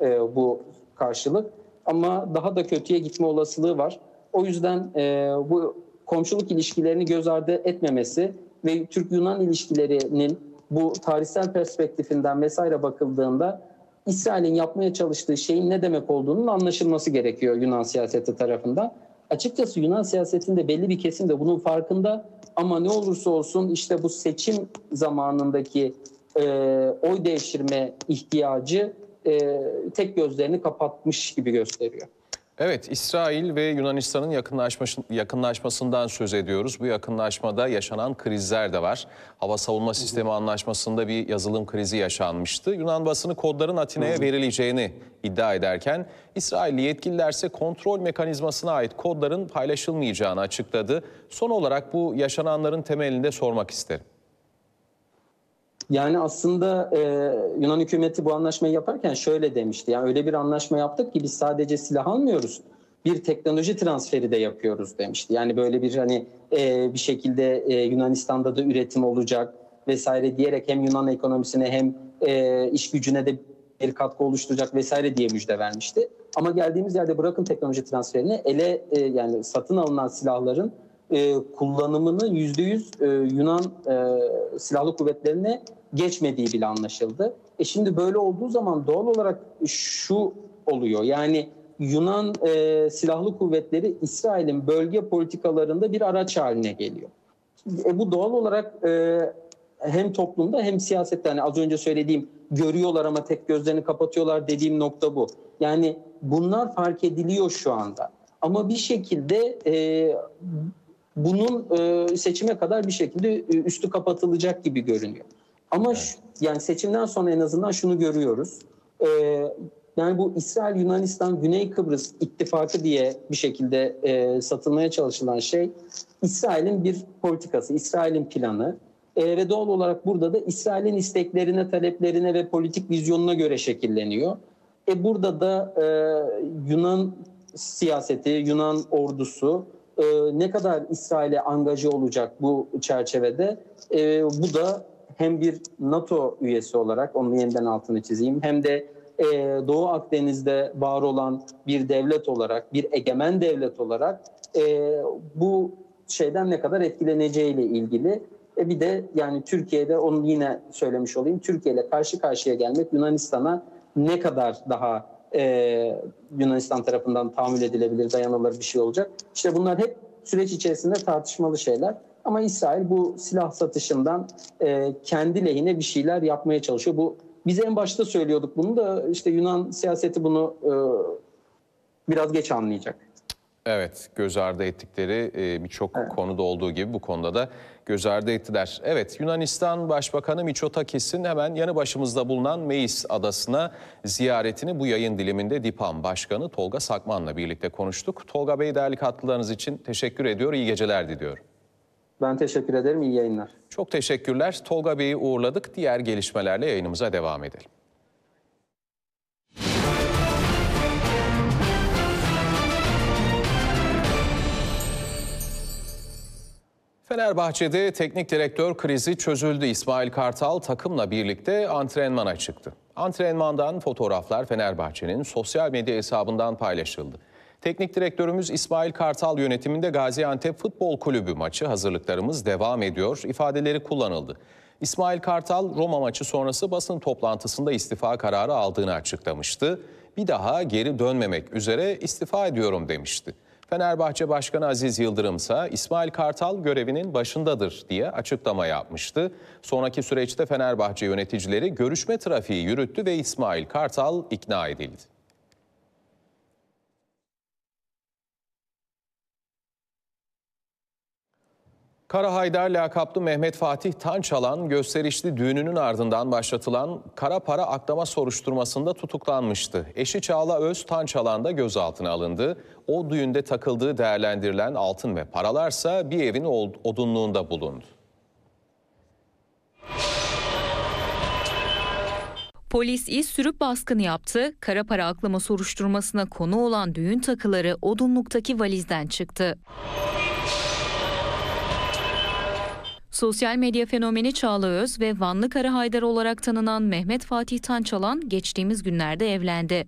bu karşılık. Ama daha da kötüye gitme olasılığı var. O yüzden bu komşuluk ilişkilerini göz ardı etmemesi ve Türk-Yunan ilişkilerinin bu tarihsel perspektifinden vesaire bakıldığında İsrail'in yapmaya çalıştığı şeyin ne demek olduğunun anlaşılması gerekiyor Yunan siyaseti tarafından. Açıkçası Yunan siyasetinde belli bir kesim de bunun farkında ama ne olursa olsun işte bu seçim zamanındaki oy devşirme ihtiyacı tek gözlerini kapatmış gibi gösteriyor. Evet, İsrail ve Yunanistan'ın yakınlaşmasından söz ediyoruz. Bu yakınlaşmada yaşanan krizler de var. Hava savunma sistemi anlaşmasında bir yazılım krizi yaşanmıştı. Yunan basını kodların Atina'ya verileceğini iddia ederken, İsrailli yetkililerse kontrol mekanizmasına ait kodların paylaşılmayacağını açıkladı. Son olarak bu yaşananların temelinde sormak isterim. Yani aslında Yunan hükümeti bu anlaşmayı yaparken şöyle demişti. Yani öyle bir anlaşma yaptık ki biz sadece silah almıyoruz, bir teknoloji transferi de yapıyoruz demişti. Yani böyle bir bir şekilde Yunanistan'da da üretim olacak vesaire diyerek hem Yunan ekonomisine hem iş gücüne de bir katkı oluşturacak vesaire diye müjde vermişti. Ama geldiğimiz yerde bırakın teknoloji transferini yani satın alınan silahların kullanımının %100 Yunan silahlı kuvvetlerine geçmediği bile anlaşıldı. Şimdi böyle olduğu zaman doğal olarak şu oluyor. Yani Yunan silahlı kuvvetleri İsrail'in bölge politikalarında bir araç haline geliyor. Bu doğal olarak hem toplumda hem siyasette, hani az önce söylediğim görüyorlar ama tek gözlerini kapatıyorlar dediğim nokta bu. Yani bunlar fark ediliyor şu anda. Ama bir şekilde bunun seçime kadar bir şekilde üstü kapatılacak gibi görünüyor. Ama yani seçimden sonra en azından şunu görüyoruz. Yani bu İsrail-Yunanistan Güney Kıbrıs ittifakı diye bir şekilde satılmaya çalışılan şey İsrail'in bir politikası, İsrail'in planı. Ve doğal olarak burada da İsrail'in isteklerine, taleplerine ve politik vizyonuna göre şekilleniyor. Burada da Yunan siyaseti, Yunan ordusu ne kadar İsrail'e angaje olacak bu çerçevede, bu da hem bir NATO üyesi olarak, onun yeniden altını çizeyim, hem de Doğu Akdeniz'de var olan bir devlet olarak, bir egemen devlet olarak bu şeyden ne kadar etkileneceğiyle ilgili. Bir de yani Türkiye'de, onu yine söylemiş olayım, Türkiye ile karşı karşıya gelmek Yunanistan'a ne kadar daha Yunanistan tarafından tahammül edilebilir, dayanılır bir şey olacak. İşte bunlar hep süreç içerisinde tartışmalı şeyler. Ama İsrail bu silah satışından kendi lehine bir şeyler yapmaya çalışıyor. Biz en başta söylüyorduk bunu da, işte Yunan siyaseti bunu biraz geç anlayacak. Evet, göz ardı ettikleri birçok konuda olduğu gibi bu konuda da göz ardı ettiler. Evet, Yunanistan Başbakanı Mitsotakis'in hemen yanı başımızda bulunan Meis adasına ziyaretini bu yayın diliminde DİPAM Başkanı Tolga Sakman'la birlikte konuştuk. Tolga Bey, değerli katkılarınız için teşekkür ediyor, iyi geceler diliyorum. Ben teşekkür ederim, iyi yayınlar. Çok teşekkürler. Tolga Bey'i uğurladık. Diğer gelişmelerle yayınımıza devam edelim. Fenerbahçe'de teknik direktör krizi çözüldü. İsmail Kartal takımla birlikte antrenmana çıktı. Antrenmandan fotoğraflar Fenerbahçe'nin sosyal medya hesabından paylaşıldı. Teknik direktörümüz İsmail Kartal yönetiminde Gaziantep Futbol Kulübü maçı hazırlıklarımız devam ediyor ifadeleri kullanıldı. İsmail Kartal Roma maçı sonrası basın toplantısında istifa kararı aldığını açıklamıştı. Bir daha geri dönmemek üzere istifa ediyorum demişti. Fenerbahçe Başkanı Aziz Yıldırım ise İsmail Kartal görevinin başındadır diye açıklama yapmıştı. Sonraki süreçte Fenerbahçe yöneticileri görüşme trafiği yürüttü ve İsmail Kartal ikna edildi. Kara Haydar lakaplı Mehmet Fatih Tançalan gösterişli düğününün ardından başlatılan kara para aklama soruşturmasında tutuklanmıştı. Eşi Çağla Öz Tançalan da gözaltına alındı. O düğünde takıldığı değerlendirilen altın ve paralarsa bir evin odunluğunda bulundu. Polis iz sürüp baskını yaptı. Kara para aklama soruşturmasına konu olan düğün takıları odunluktaki valizden çıktı. Sosyal medya fenomeni Çağla Öz ve Vanlı Kara Haydar olarak tanınan Mehmet Fatih Tançalan geçtiğimiz günlerde evlendi.